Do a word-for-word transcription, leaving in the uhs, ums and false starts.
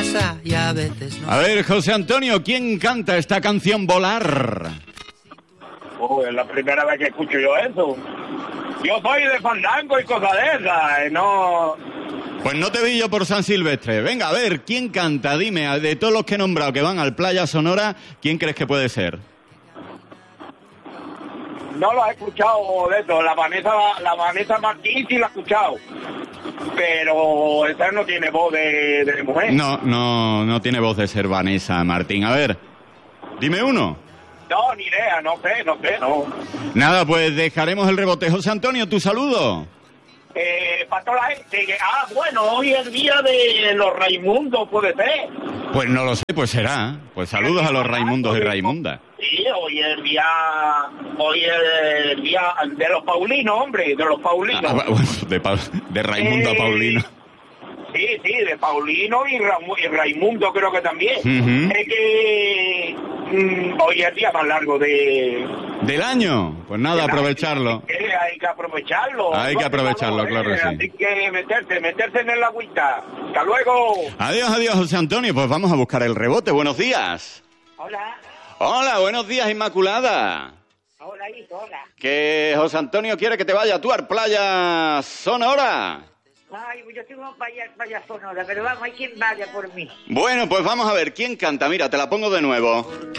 cosa y a veces no. A ver, José Antonio, ¿quién canta esta canción Volar? Oh, es la primera vez que escucho yo eso. Yo soy de fandango y cosas de esas, no... Pues no te vi yo por San Silvestre. Venga, a ver, ¿quién canta? Dime, de todos los que he nombrado que van al Playa Sonora, ¿quién crees que puede ser? No lo he escuchado de eso. La Vanessa, la Vanessa Martín sí la he escuchado. Pero esa no tiene voz de, de mujer. No, no, no tiene voz de ser Vanessa Martín. A ver, dime uno. No, ni idea, no sé, no sé, no. Nada, pues dejaremos el rebote. José Antonio, tu saludo. Eh, para toda la gente que... Ah, bueno, hoy es el día de los Raimundos, puede ser. Pues no lo sé, pues será. Pues saludos a los Raimundos y Raimundas. Sí, hoy es el día... Hoy es el día de los Paulinos, hombre, de los Paulinos. Ah, bueno, de, pa de Raimundo eh, a Paulino. Sí, sí, de Paulino y, Ramu y Raimundo creo que también. Uh-huh. Es que mmm, hoy es el día más largo de... ¿Del año? Pues nada, aprovecharlo. Que hay que aprovecharlo. Hay que aprovecharlo, claro que sí. Así que meterse, meterse en el agüita. Hasta luego. Adiós, adiós, José Antonio. Pues vamos a buscar el rebote. Buenos días. Hola. Hola, buenos días, Inmaculada. Hola, hijo, hola. Que José Antonio quiere que te vaya tú a Playa Sonora. Ay, yo tengo vaya, vaya sonora, pero vamos, hay quien vaya por mí. Bueno, pues vamos a ver, ¿quién canta? Mira, te la pongo de nuevo.